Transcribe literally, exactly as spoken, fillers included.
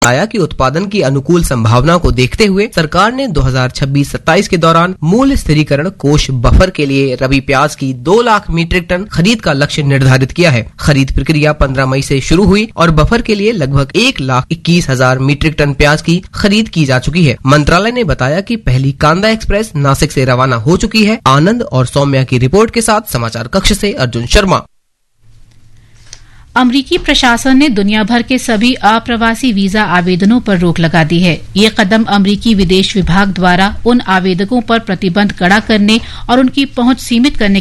बताया कि उत्पादन की अनुकूल संभावना को देखते हुए सरकार ने दो हज़ार छब्बीस सत्ताईस के दौरान मूल्य स्थिरीकरण कोष बफर के लिए रबी प्याज की दो लाख मीट्रिक टन खरीद का लक्ष्य निर्धारित किया है। खरीद प्रक्रिया पंद्रह मई से शुरू हुई और बफर के लिए लगभग एक लाख इक्कीस हजार मीट्रिक टन प्याज की खरीद की जा चुकी है। मंत्रालय ने बताया कि पहली कांदा एक्सप्रेस नासिक से रवाना हो चुकी है। आनंद और सौम्या की रिपोर्ट के साथ समाचार कक्ष से अर्जुन शर्मा। अमरीकी प्रशासन ने दुनिया भर के सभी अप्रवासी वीजा आवेदनों पर रोक लगा दी है। ये कदम अमरीकी विदेश विभाग द्वारा उन आवेदकों पर प्रतिबंध कड़ा करने और उनकी पहुंच सीमित करने